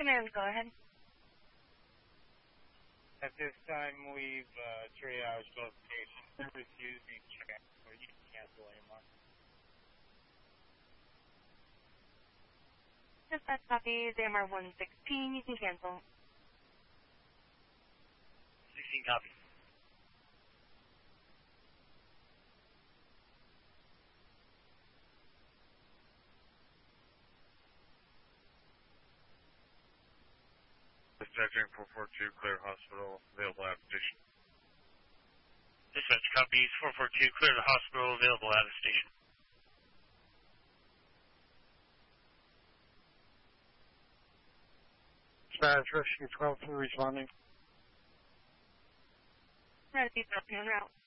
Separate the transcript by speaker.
Speaker 1: Command, go ahead.
Speaker 2: At this time, we've triaged both patients. They're refusing transfer. You can cancel anymore.
Speaker 1: Dispatch copies, AMR 116, you can cancel.
Speaker 2: 16 copies.
Speaker 3: Dispatching 442, clear hospital, available at station.
Speaker 2: Dispatch copies 442, clear the hospital, available at a station.
Speaker 3: Dispatch rescue 12 responding.
Speaker 1: Rescue 12 en route.